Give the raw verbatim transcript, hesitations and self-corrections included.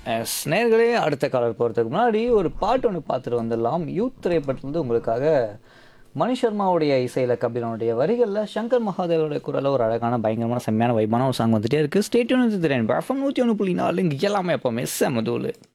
S நேயர்களே, அடுத்த collar போறதுக்கு முன்னாடி ஒரு பாட்டு ஒண்ணு பார்த்துட்டு வந்துடலாம். யூத் திரைப்படத்துலருந்து உங்களுக்காக மணி சர்மாவுடைய இசையில கபிலனுடைய வரிகள்ல சங்கர் மகாதேவனுடைய குரல்ல ஒரு அழகான, பயங்கரமான, செம்மையான வைபான ஒரு சாங் வந்துட்டே இருக்கு. Stay tune with rainbow FM நூற்றி ஒன்று புள்ளி நாலு இங்க எல்லாமே எப்பவுமே செம தூளு.